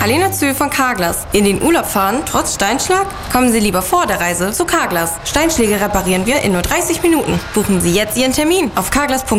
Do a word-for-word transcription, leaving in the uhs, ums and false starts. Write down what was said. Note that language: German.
Kalina Zü von Carglass. In den Urlaub fahren, trotz Steinschlag? Kommen Sie lieber vor der Reise zu Carglass. Steinschläge reparieren wir in nur dreißig Minuten. Buchen Sie jetzt Ihren Termin auf carglass punkt